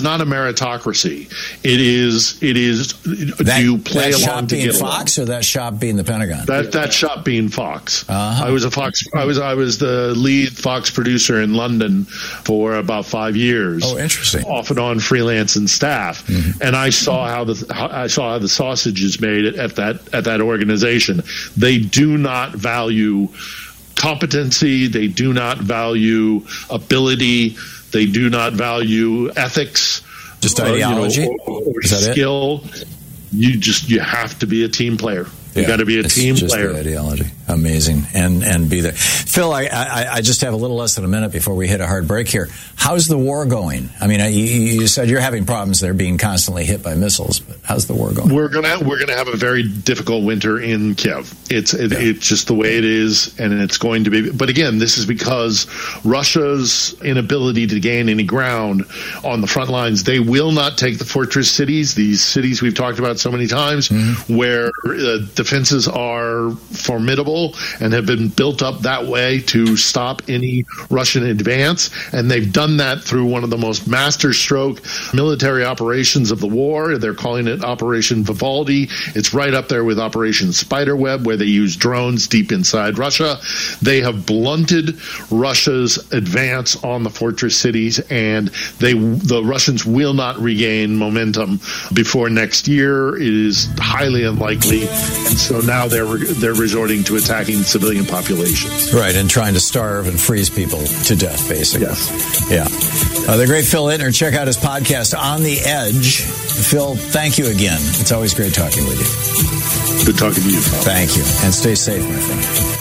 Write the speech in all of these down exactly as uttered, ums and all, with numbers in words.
is not a meritocracy. It is. It is. That, do you play that along shop to being get Fox, along? or that shop being the Pentagon? That that shop being Fox. Uh-huh. I was a Fox. I was I was the lead Fox producer in London for about five years. Oh, interesting. Off and on, freelance and staff, mm-hmm. and I saw how the how, I saw how the sausage is made at that at that organization. They do not value competency. They do not value ability. They do not value ethics. Just ideology, uh, you know, or, or is that skill. It? You just you have to be a team player. You yeah, got to be a it's team just player. The ideology, amazing, and and be there. Phil, I, I I just have a little less than a minute before we hit a hard break here. How's the war going? I mean, you, you said you're having problems there, being constantly hit by missiles. But how's the war going? We're gonna we're gonna have a very difficult winter in Kiev. It's it, yeah. it's just the way it is, and it's going to be. But again, this is because Russia's inability to gain any ground on the front lines. They will not take the fortress cities. These cities we've talked about so many times, mm-hmm. where uh, defenses are formidable and have been built up that way to stop any Russian advance. And they've done that through one of the most masterstroke military operations of the war. They're calling it Operation Vivaldi. It's right up there with Operation Spiderweb, where they use drones deep inside Russia. They have blunted Russia's advance on the fortress cities, and they the Russians will not regain momentum before next year. It is highly unlikely. And so now they're they're resorting to attacking civilian populations. Right, and trying to starve and freeze people to death, basically. Yes. Yeah. Uh, the great Phil Ittner. Check out his podcast, On the Edge. Phil, thank you again. It's always great talking with you. Good talking to you, Phil. Thank you. And stay safe, my friend.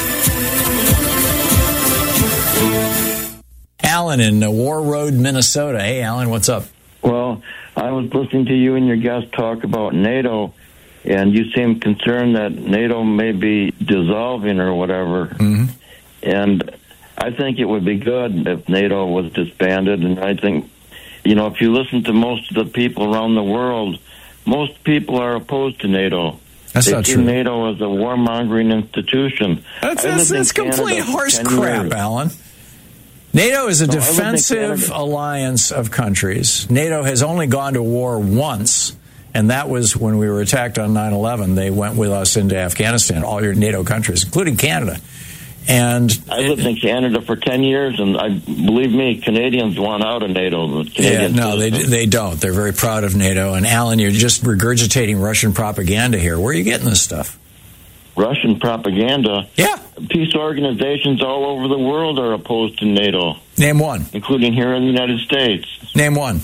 Alan in War Road, Minnesota. Hey, Alan, what's up? Well, I was listening to you and your guest talk about NATO, and you seem concerned that NATO may be dissolving or whatever. Mm-hmm. And I think it would be good if NATO was disbanded. And I think, you know, if you listen to most of the people around the world, most people are opposed to NATO. That's they not see true. NATO as a warmongering institution. That's, that's, that's complete horse crap, years. Alan. NATO is a no, defensive alliance of countries. NATO has only gone to war once, and that was when we were attacked on nine eleven. They went with us into Afghanistan, all your NATO countries, including Canada. And I lived in Canada for ten years, and I believe me, Canadians want out of NATO. The yeah, no, they they don't. They're very proud of NATO. And Alan, you're just regurgitating Russian propaganda here. Where are you getting this stuff? Russian propaganda? Yeah. Peace organizations all over the world are opposed to NATO. Name one. Including here in the United States. Name one.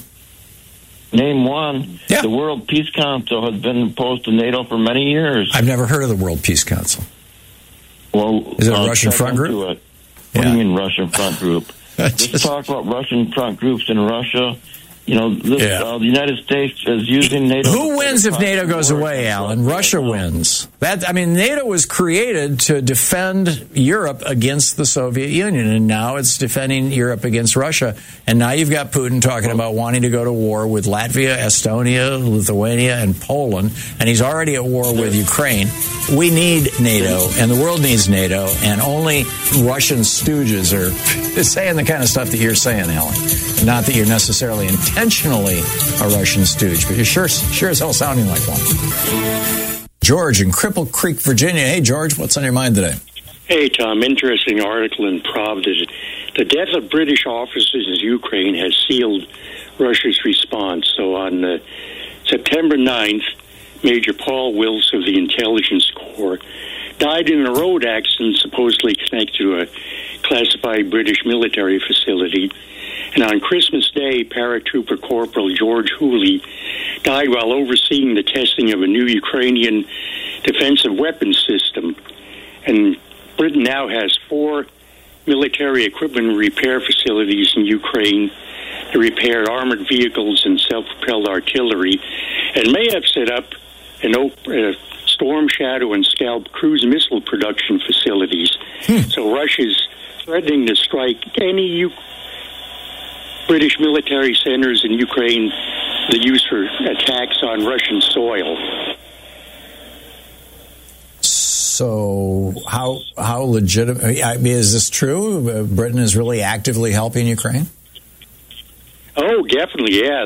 Name one. Yeah. The World Peace Council has been opposed to NATO for many years. I've never heard of the World Peace Council. Well, is it a uh, Russian front group? It. What yeah. do you mean Russian front group? Let's just talk about Russian front groups in Russia. You know, this, yeah. uh, the United States is using NATO. Who wins if NATO goes away, Alan? Russia wins. That I mean, NATO was created to defend Europe against the Soviet Union, and now it's defending Europe against Russia. And now you've got Putin talking about wanting to go to war with Latvia, Estonia, Lithuania, and Poland, and he's already at war with Ukraine. We need NATO, and the world needs NATO, and only Russian stooges are saying the kind of stuff that you're saying, Alan. Not that you're necessarily intentionally a Russian stooge, but you're sure, sure as hell sounding like one. George in Cripple Creek, Virginia. Hey, George, what's on your mind today? Hey, Tom. Interesting article in Providence. The death of British officers in Ukraine has sealed Russia's response. So on uh, September ninth, Major Paul Wills of the Intelligence Corps died in a road accident supposedly connected to a classified British military facility. And on Christmas Day, Paratrooper Corporal George Hooley died while overseeing the testing of a new Ukrainian defensive weapons system. And Britain now has four military equipment repair facilities in Ukraine to repair armored vehicles and self-propelled artillery, and may have set up an op- uh, Storm Shadow and Scalp cruise missile production facilities. Hmm. So Russia's threatening to strike any U- British military centers in Ukraine that use for attacks on Russian soil. So how how legitimate? I mean, is this true? Britain is really actively helping Ukraine? Oh, definitely, yeah.